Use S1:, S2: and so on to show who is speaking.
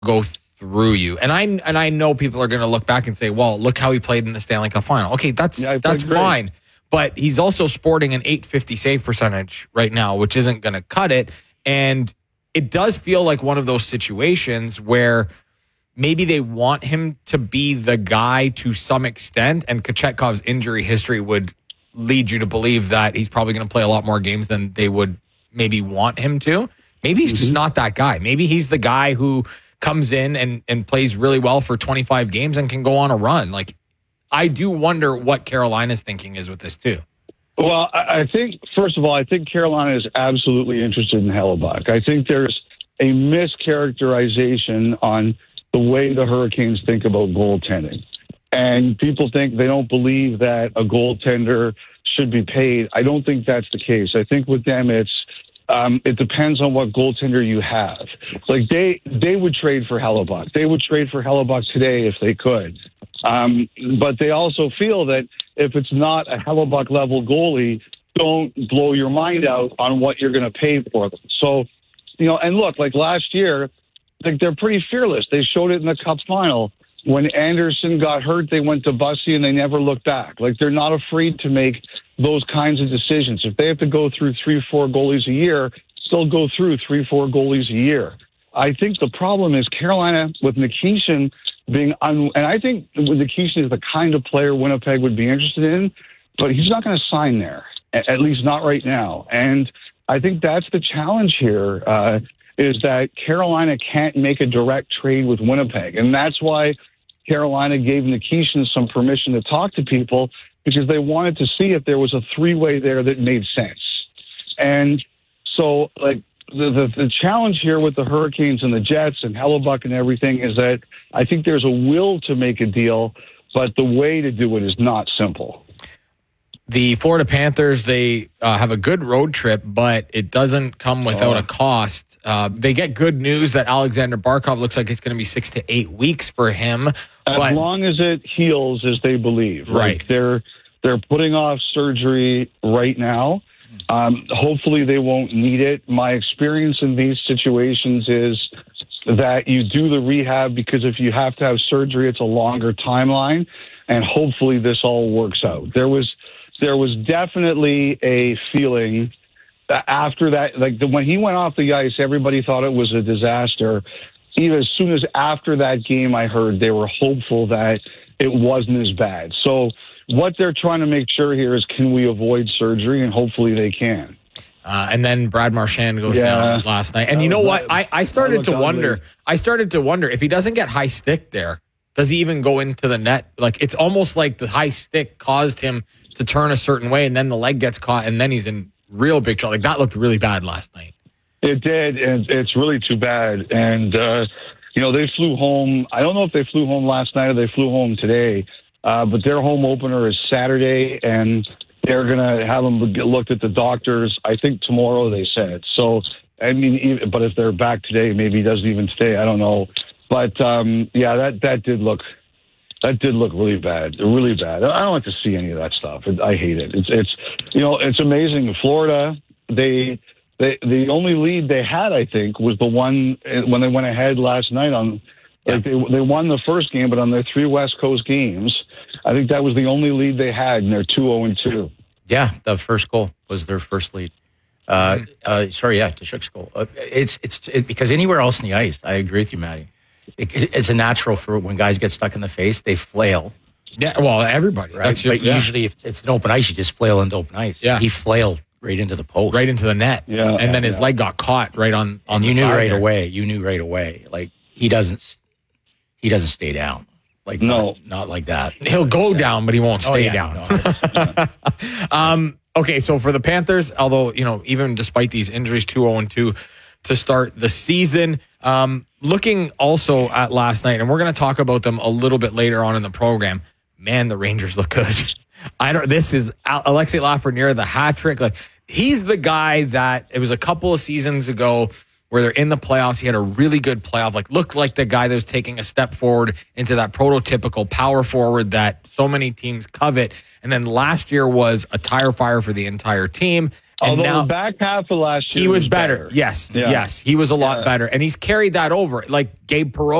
S1: go through you. And I know people are going to look back and say, well, look how he played in the Stanley Cup final. Okay, that's fine. But he's also sporting an .850 save percentage right now, which isn't going to cut it. And it does feel like one of those situations where maybe they want him to be the guy to some extent, and Kochetkov's injury history would lead you to believe that he's probably going to play a lot more games than they would maybe want him to. Maybe he's just not that guy. Maybe he's the guy who comes in and plays really well for 25 games and can go on a run. Like, I do wonder what Carolina's thinking is with this too.
S2: Well, I think, first of all, I think Carolina is absolutely interested in Hellebuyck. I think there's a mischaracterization on the way the Hurricanes think about goaltending. And people think they don't believe that a goaltender should be paid. I don't think that's the case. I think with them, it depends on what goaltender you have. Like they would trade for Hellebuyck. They would trade for Hellebuyck today if they could. But they also feel that if it's not a Hellebuyck level goalie, don't blow your mind out on what you're going to pay for them. So, and look, like last year, like they're pretty fearless. They showed it in the Cup final. When Anderson got hurt, they went to Bussy and they never looked back. Like, they're not afraid to make those kinds of decisions. If they have to go through 3-4 goalies a year, still go through 3-4 goalies a year. I think the problem is Carolina with Nikishin being and I think Nikishin is the kind of player Winnipeg would be interested in, but he's not going to sign there, at least not right now. And I think that's the challenge here, is that Carolina can't make a direct trade with Winnipeg. And that's why Carolina gave Nikishin some permission to talk to people, because they wanted to see if there was a three-way there that made sense. And so, like, the challenge here with the Hurricanes and the Jets and Hellebuyck and everything is that I think there's a will to make a deal, but the way to do it is not simple.
S1: The Florida Panthers, they have a good road trip, but it doesn't come without a cost. They get good news that Alexander Barkov looks like it's going to be 6 to 8 weeks for him.
S2: As long as it heals as they believe.
S1: Right.
S2: Like they're putting off surgery right now. Hopefully they won't need it. My experience in these situations is that you do the rehab, because if you have to have surgery, it's a longer timeline, and hopefully this all works out. There was definitely a feeling that after that, when he went off the ice, everybody thought it was a disaster. Even as soon as after that game, I heard they were hopeful that it wasn't as bad. So what they're trying to make sure here is, can we avoid surgery? And hopefully they can.
S1: And then Brad Marchand goes down last night. And you know what? I started to wonder. I started to wonder if he doesn't get high stick there, does he even go into the net? Like, it's almost like the high stick caused him to turn a certain way, and then the leg gets caught, and then he's in real big trouble. Like, that looked really bad last night.
S2: It did, and it's really too bad. And, they flew home. I don't know if they flew home last night or they flew home today, but their home opener is Saturday, and they're going to have them get looked at the doctors, I think tomorrow, they said. So, I mean, but if they're back today, maybe he doesn't even stay. I don't know. But, that did look really bad, really bad. I don't like to see any of that stuff. I hate it. It's amazing. Florida, the only lead they had, I think, was the one when they went ahead last night on. Like they won the first game, but on their 3 West Coast games, I think that was the only lead they had, and they're 2-0-2.
S3: Yeah, the first goal was their first lead. Tkachuk's goal. It's because anywhere else in the ice, I agree with you, Matty. It's a natural for when guys get stuck in the face, they flail.
S1: Yeah, well, everybody.
S3: Right? Usually if it's an open ice, you just flail into open ice.
S1: Yeah.
S3: He flailed right into the post.
S1: Right into the net.
S2: Yeah.
S1: And then his leg got caught right on
S3: and
S1: the
S3: you
S1: side
S3: knew right
S1: there.
S3: away. You knew right away. Like, he doesn't stay down. Like,
S2: no.
S3: Not like that.
S1: He'll go down, but he won't stay down.
S3: No,
S1: Okay, so for the Panthers, although, even despite these injuries, 2-0-2 to start the season. Looking also at last night, and we're going to talk about them a little bit later on in the program. Man, the Rangers look good. This is Alexei Lafreniere, the hat trick. Like, he's the guy that it was a couple of seasons ago where they're in the playoffs. He had a really good playoff, looked like the guy that was taking a step forward into that prototypical power forward that so many teams covet. And then last year was a tire fire for the entire team. And
S2: although
S1: now
S2: the back half of last year
S1: he was better. Yes,
S2: Yeah.
S1: yes, he was a lot better, and he's carried that over. Like Gabe Perreault